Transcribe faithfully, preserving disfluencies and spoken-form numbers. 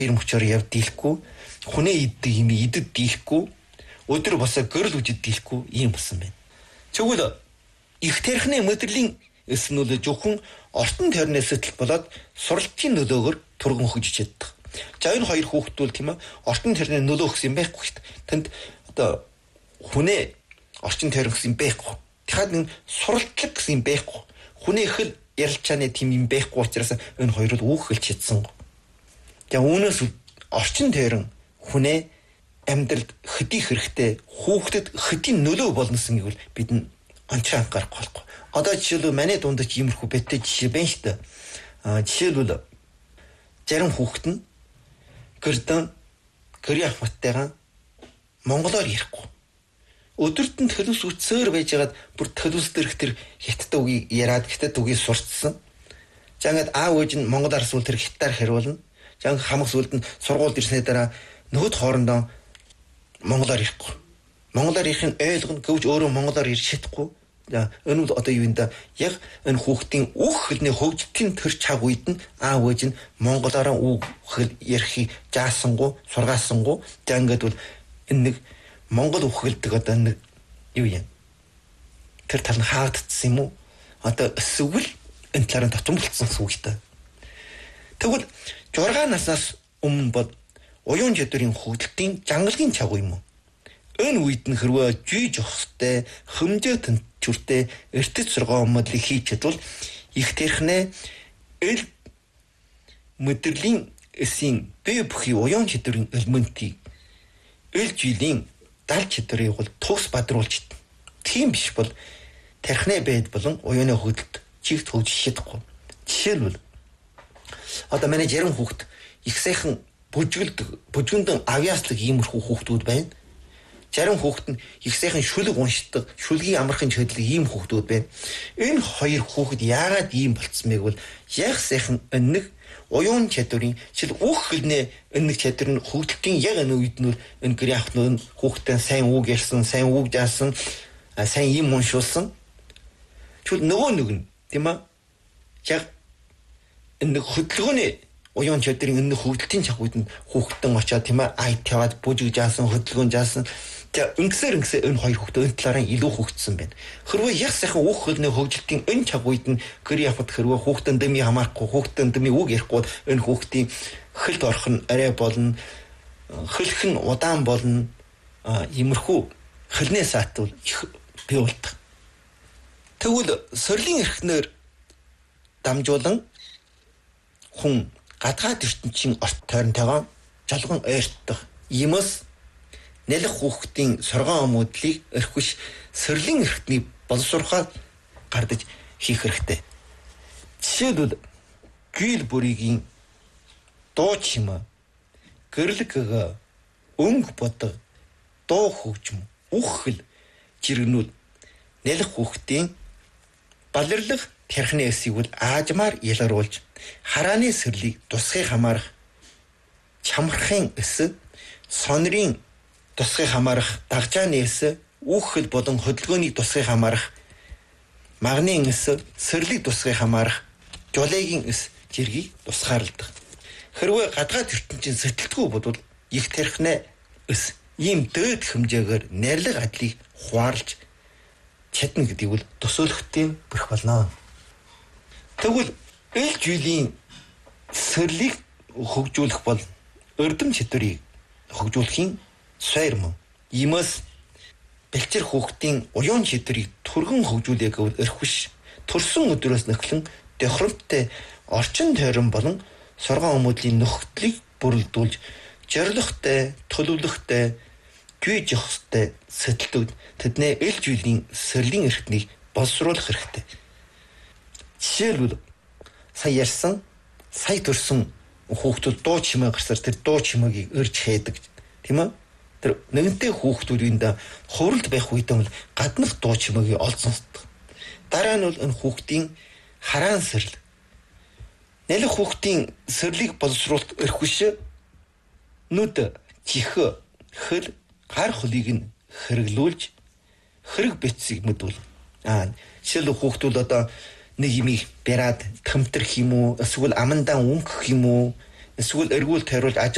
мөчөөр яв дийлэхгүй, хүнээ иддэг юм идэд дийлэхгүй, өдөр босоо гэрэл үжид дийлэхгүй ийм болсон байна. Тэгвэл их тэрхний мэдрэлийн эснүүл зөвхөн ортон тойрны сэтэл болоод суралтын нөлөөгөөр турган хөгжиж чаддаг. За энэ хоёр хүүхдүүд тийм ээ ортон тойрны нөлөө өгсөн байхгүй шүү дээ. Тэнд одоо хүнээ орчин тойрон гэсэн байхгүй. Тэгэхээр энэ суралтлаг гэсэн байхгүй. Хүнээ хэл ярилцааны тийм юм байхгүй учраас энэ хоёр л үүх хэлж чадсан. За үүнээс орчин тойрон хүнээ амьдралд хэдий хэрэгтэй хүүхдэд хэдий нөлөө болносон гэвэл бид нь онцгой анхаарах болохгүй. Одоо жишээлбэл манай дунд ч иймэрхүү бэттэй жишээ байна шүү дээ. Аа жишээлбэл зарим хүүхэд нь гэрдэн гэрийн ахматтайгаа монголоор ярихгүй. Өдөрт нь төлөвс үтсээр байжгаад бүр төлөвс дээрх тэр хятад үгийг яриад хятад үгийг сурцсан. За ингээд аав ээж нь монголоор асуул тэр хятадаар хариулна. За хамаг сүлд нь сургуульд ирсний дараа нөгөөд хоорондоо монголоор ярихгүй. Монголоор ярихын ойлгоно гэвч өөрөө монголоор ярих чадахгүй. За энэ нь одоо юу юм да яг энэ хүүхдийн үг хэлний хөгжлтийн тэр цаг үед нь аав ээж нь монголоор үг хэл ярихыг заасангуу сургаасангуу за ингээд бол энэ нэг монгол үг хэлдэг одоо нэг юу юм тэр тал нь хаагдсан юм уу одоо эсвэл энэ талаар нь татсан болцсон гэсэн үг та. Тэгвэл жургаан наснаас өмнө бол уян чадварын хөгжлтийн жангалгийн цаг юм уу? Энэ үед нь хэрвээ жиж өгөхтэй хэмжээ тэнцвэртэй эртэц сургаан модель хийж чадвал их тэрхнээ эл мэдрэлийн эсийн бие бүхий уян чадварын элементийг эл жилийн дал чадварыг бол төгс бадруулж тийм биш бол тархины байд болон уяаны хөгжилд чигт хөгжиж чадахгүй. Жишээлбэл одоо манай зарим хүүхэд их сайхан бүжгэлдэг бүжгэндэн авьяаслаг иймэрхүү хүүхдүүд байна. Зарим хүүхэд нь их сайхан шүлэг уншдаг, шүлгийн амархан чөлөг ийм хүүхдүүд байна. Энэ хоёр хүүхэд яагаад ийм болцсон бэ гэвэл яг сайхан нэг уян чадварын жишээл үг хэлнэ энэ чадвар нь хөгжлтийн яг энэ үед нь энэ гэр яхнууд хүүхдээ сайн үг ярьсан, сайн үг заасан, сайн юм уншуулсан. Тэгвэл нөгөө нэг нь тийм ээ яг энэ хөдөлгөөний уян чадрын энэ хөгжлтийн цаг үед нь хүүхдэн очоод тийм ээ ай таваад бүжиг заасан, хөдөлгөөн заасан. За ингэсээр ингэсээр энэ хоёр хүүхдээ энэ талаараа илүү хөгжсөн байна. Хэрвээ яг сайхан үг хэлний хөгжлтийн энэ цаг үед нь гэр явахад хэрвээ хүүхдэн дэмий хамаарахгүй, хүүхдэн дэмий үг ярихгүй энэ хүүхдийн хөлд орох нь арай болно, хөлх нь удаан болно, иймэрхүү хөлний саатвал их бий болдог. Тэгвэл сорилын эрхнэр дамжуулан хүн гадаад ертөнцийн орт тойронтойгоо жалган ойртдог. Иймээс нэлэх хүүхдийн сургаан мөдлийг эрхвш сорилын эрхтний боловсруулахад гардаж хийх хэрэгтэй. Жишээлбэл гүйл бүрийн дуу чимээ, гэрлэг өнгө бодог, дуу хөгжим, үг хэл жиргэнүүд нэлэх хүүхдийн балерлах тэрхний эсийг бол аажмаар ялгаруулж харааны сэрлийг тусгай хамаарах чамрахын эс сонрын тусгай хамаарах дагжааны эс үхэл болон хөдөлгөөний тусгай хамаарах магны эс сэрлийг тусгай хамаарах жолегийн эс жиргийг тусгаарладаг. Хэрвээ гадаад ертөнцийн сэтэлтгүй бодвол их тэрхнээ эс ийм дээд хэмжээгээр нэрлэг адлыг хуваарлж чадна гэдгийг бол төсөөлөхтэй бүрх болно. Тэгвэл эл жилийн сэрлийг хөгжүүлэх бол эрдэм чадварыг хөгжүүлэхийн сойр мөн. Иймээс бэлчээр хүүхдийн уян чадварыг түргэн хөгжүүлэх гэвэл эрхвш төрсөн өдрөөс нэхлэн тохиромжтой орчин тойрон болон сургаан өмөдлийн нөхцөлийг бүрэлдүүлж зорилготой, төлөвлөгтэй, гүйж явахтай сэтэлтүүд тэдний эл жилийн сэрлийн эрхтнийг боловсруулах хэрэгтэй. Жишээлбэл сая ярьсан, сая төрсөн хүүхдүүд дуу чимээ гарсаар тэр дуу чимээгийг өрж хайдаг тийм ээ. Тэр нэгэнтэй хүүхдүүдийн хувралд байх үедээ гаднах дуу чимээгийг олзон сонсдог. Дараа нь бол энэ хүүхдийн хараан сэрл. Нэлэх хүүхдийн сэрлийг боловсруулалт эрхвш нүд, чих, хөл, гар хөлийг нь хэрэглүүлж хэрэг бэцсийг мэдвэл аа жишээл хүүхдүүд одоо нэг юмыг бариад тэмтрэх юм уу, эсвэл амандаа өнгөх юм уу, эсвэл эргүүл тойруулж